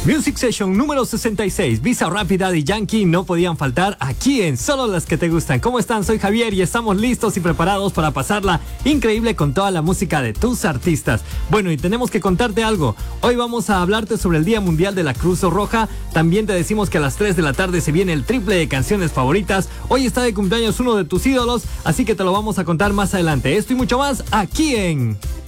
Music Session número 66, Bizarrap y Daddy Yankee no podían faltar aquí en Solo las que te gustan. ¿Cómo están? Soy Javier y estamos listos y preparados para pasarla increíble con toda la música de tus artistas. Bueno, y tenemos que contarte algo. Hoy vamos a hablarte sobre el Día Mundial de la Cruz Roja. También te decimos que a las 3 de la tarde se viene el triple de canciones favoritas. Hoy está de cumpleaños uno de tus ídolos, así que te lo vamos a contar más adelante. Esto y mucho más aquí en